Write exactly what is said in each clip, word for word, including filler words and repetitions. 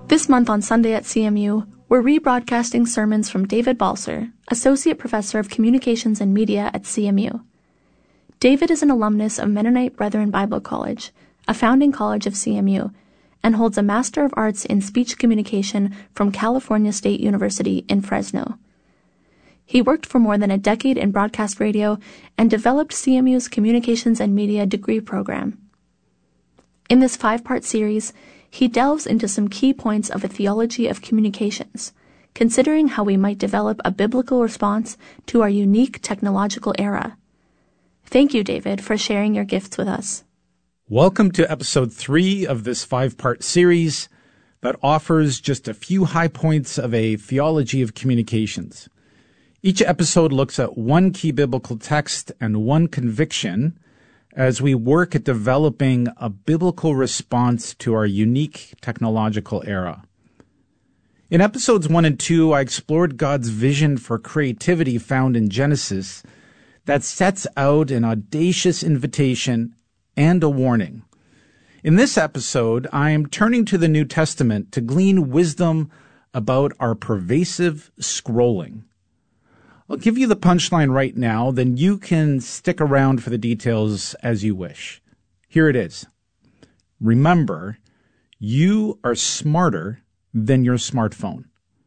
This month on Sunday at C M U, we're rebroadcasting sermons from David Balser, Associate Professor of Communications and Media at C M U. David is an alumnus of Mennonite Brethren Bible College, a founding college of C M U, and holds a Master of Arts in Speech Communication from California State University in Fresno. He worked for more than a decade in broadcast radio and developed C M U's Communications and Media degree program. In this five-part series, he delves into some key points of a theology of communications, considering how we might develop a biblical response to our unique technological era. Thank you, David, for sharing your gifts with us. Welcome to episode three of this five-part series that offers just a few high points of a theology of communications. Each episode looks at one key biblical text and one conviction as we work at developing a biblical response to our unique technological era. In episodes one and two, I explored God's vision for creativity found in Genesis that sets out an audacious invitation and a warning. In this episode, I am turning to the New Testament to glean wisdom about our pervasive scrolling. I'll give you the punchline right now, then you can stick around for the details as you wish. Here it is. Remember, you are smarter than your smartphone.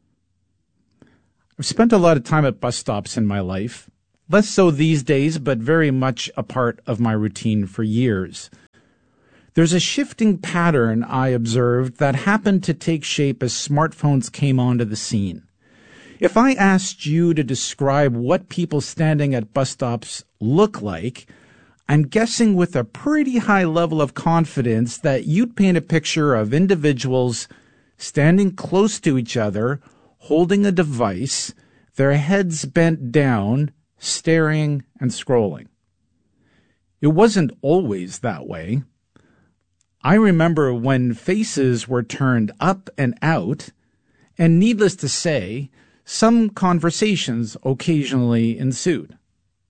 I've spent a lot of time at bus stops in my life, less so these days, but very much a part of my routine for years. There's a shifting pattern I observed that happened to take shape as smartphones came onto the scene. If I asked you to describe what people standing at bus stops look like, I'm guessing with a pretty high level of confidence that you'd paint a picture of individuals standing close to each other, holding a device, their heads bent down, staring and scrolling. It wasn't always that way. I remember when faces were turned up and out, and needless to say, some conversations occasionally ensued.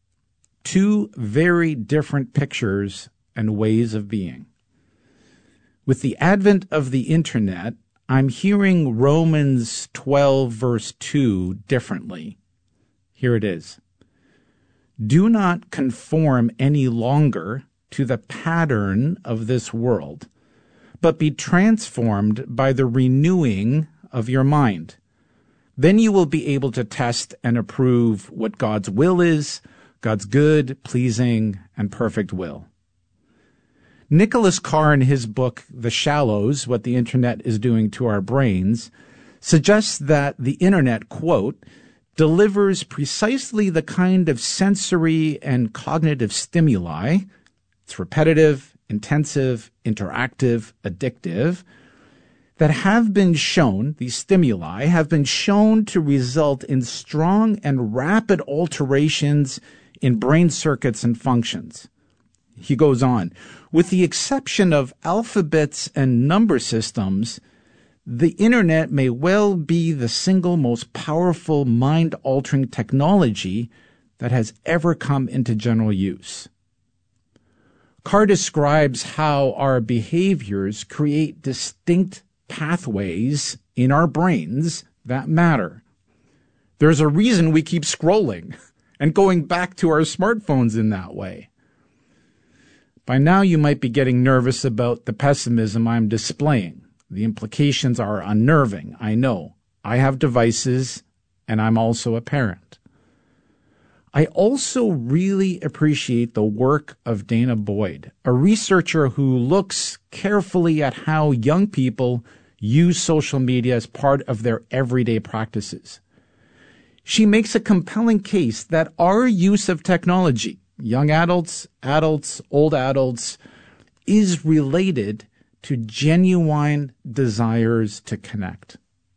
Two very different pictures and ways of being. With the advent of the internet, I'm hearing Romans twelve verse two differently. Here it is. Do not conform any longer to the pattern of this world, but be transformed by the renewing of your mind. Then you will be able to test and approve what God's will is, God's good, pleasing, and perfect will. Nicholas Carr, in his book, The Shallows, What the Internet is Doing to Our Brains, suggests that the Internet, quote, delivers precisely the kind of sensory and cognitive stimuli, it's repetitive, intensive, interactive, addictive, that have been shown, these stimuli, have been shown to result in strong and rapid alterations in brain circuits and functions. He goes on, with the exception of alphabets and number systems, the internet may well be the single most powerful mind-altering technology that has ever come into general use. Carr describes how our behaviors create distinct pathways in our brains that matter. There's a reason we keep scrolling and going back to our smartphones in that way. By now you might be getting nervous about the pessimism I'm displaying. The implications are unnerving, I know. I have devices, and I'm also a parent. I also really appreciate the work of Dana Boyd, a researcher who looks carefully at how young people use social media as part of their everyday practices. She makes a compelling case that our use of technology, young adults, adults, old adults, is related to genuine desires to connect.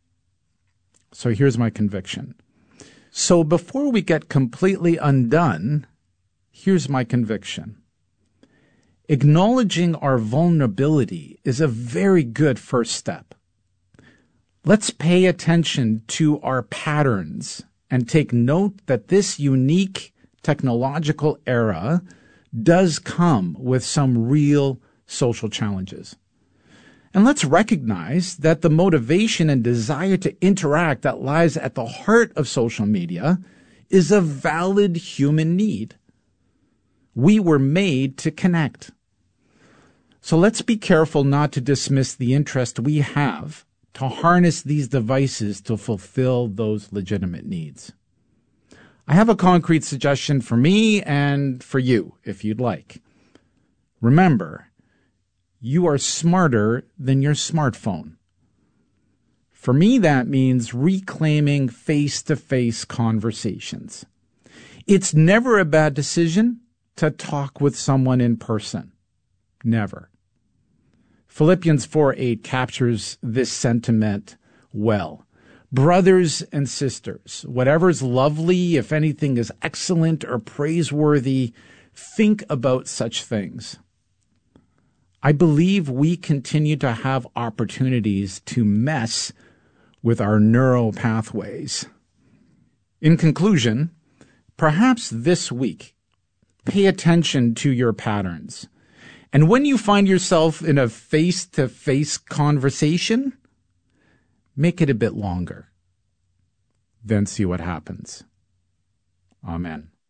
So here's my conviction. So before we get completely undone, here's my conviction. Acknowledging our vulnerability is a very good first step. Let's pay attention to our patterns and take note that this unique technological era does come with some real social challenges. And let's recognize that the motivation and desire to interact that lies at the heart of social media is a valid human need. We were made to connect. So let's be careful not to dismiss the interest we have to harness these devices to fulfill those legitimate needs. I have a concrete suggestion for me and for you, if you'd like. Remember, you are smarter than your smartphone. For me, that means reclaiming face-to-face conversations. It's never a bad decision to talk with someone in person. Never. Philippians four eight captures this sentiment well. Brothers and sisters, whatever's lovely, if anything is excellent or praiseworthy, think about such things. I believe we continue to have opportunities to mess with our neural pathways. In conclusion, perhaps this week, pay attention to your patterns. And when you find yourself in a face-to-face conversation, make it a bit longer. Then see what happens. Amen.